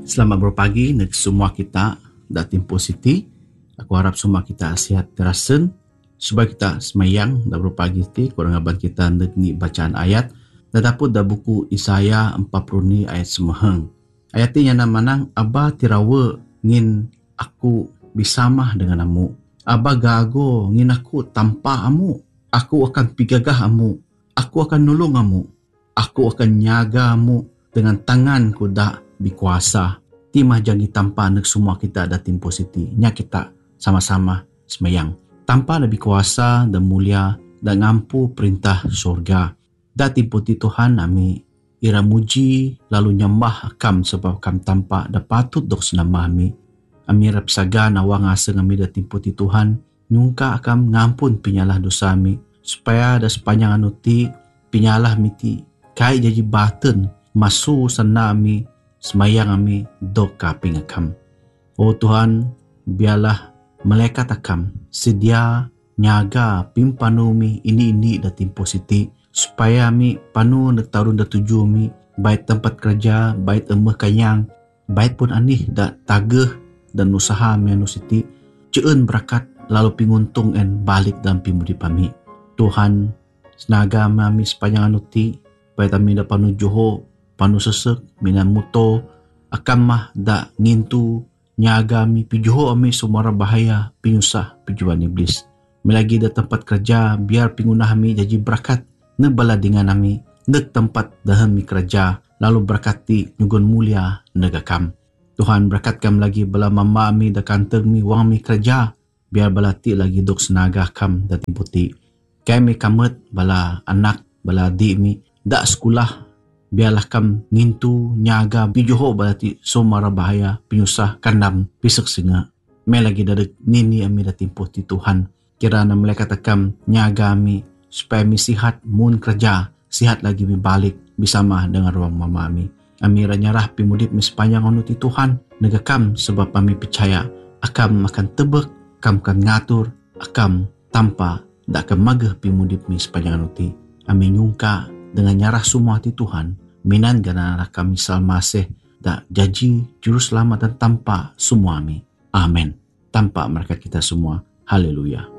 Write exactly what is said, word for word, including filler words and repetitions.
Selamat berpagi neg semua kita da Tempo City. Aku harap semua kita sihat terasen. Supaya kita semayang da berpagi ti kurang aban kita neg ni bacaan ayat. Da dapur da buku Isaya empat puluh ni ayat semaheng. Ayat ti yang manang aba tirawa ngin aku bisamah dengan amu. Aba gago ngin aku tanpa amu. Aku akan pigagah amu. Aku akan nolong amu. Aku akan nyaga amu dengan tanganku da bikuasa. Timah jangi tanpa neg semua kita da Tempo City. Nya kita sama-sama semayang. Tanpa lebih kuasa dan mulia dan ngampu perintah surga. Da Tempo ti Tuhan ami ira muji lalu nyembah akam sebab akam tanpa da patut dok senama ami. Ami rap saga nawang aseng ami da Tempo ti Tuhan. Nyungka akam ngampun pinyalah dosa ami. Supaya da sepanjang anu ti pinyalah mi ti kai jadi baten masu sana ami semayang ami dok kaping akam. Oh Tuhan, biarlah malaikat akam sedia nyaga pimpanu mi ini-ini da Tempo City supaya mi panu neg tarun da tuju mi baik tempat kerja, baik emeh kanyang, baik pun anih da tageh dan usaha mi anu siti ceun berakat lalu pinguntung en balik dalam pimudip ami. Tuhan, senaga ami sepanjang anu ti baik kami da panu joho panu sesek minan muto akam mah da ngintu nyaga mi pijuho ami sumara bahaya pinyusah pijuan iblis. Melagi da tempat kerja biar pingunah mi jadi berakat nebala dengan ami neg tempat dahem mi kerja lalu berakati nyugun mulia neg akam. Tuhan berakatkan lagi bala mama mi da kanteng mi wang mi kerja biar bala ti lagi dok senaga akam da Tempo ti. Kaya mi kamet bala anak bala adik mi da sekolah biarlah kam ngintu nyaga pijuho balati sumara bahaya pinyusah kandam pisek singa. May lagi dadag nini ami da Tempo ti Tuhan. Kirana malaikat akam nyaga ami supaya mi sihat mun kerja, sihat lagi mi balik bisama dengan ruang mama ami. Ami ranyarah pimudip mi sepanjang anu ti Tuhan negakam sebab ami percaya akam akan tebek, akam akan ngatur, akam tanpa dak akan mageh pimudip mi sepanjang anu ti. Ami nyungka dengan nyarah semua ti Tuhan minan gana kami salmaseh da janji juru selamat dan tanpa semua ami. Amin. Tanpa mereka kita semua. Haleluya.